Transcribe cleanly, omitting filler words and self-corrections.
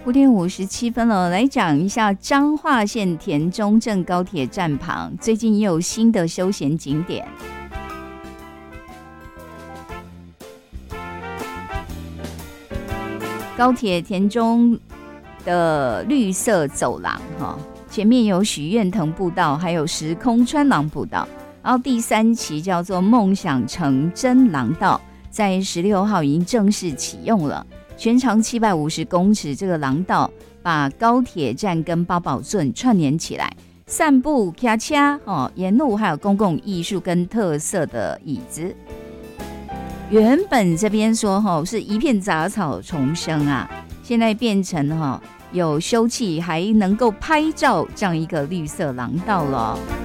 5:57了，来讲一下彰化县田中正高铁站旁，最近也有新的休闲景点。高铁田中的绿色走廊，前面有许愿藤步道，还有时空穿廊步道。然后第3期叫做梦想成真廊道，在16号已经正式启用了。全长750公尺，这个廊道把高铁站跟八宝圳串联起来，散步、骑车，沿路还有公共艺术跟特色的椅子。原本这边说是一片杂草丛生啊，现在变成有休憩还能够拍照这样一个绿色廊道了。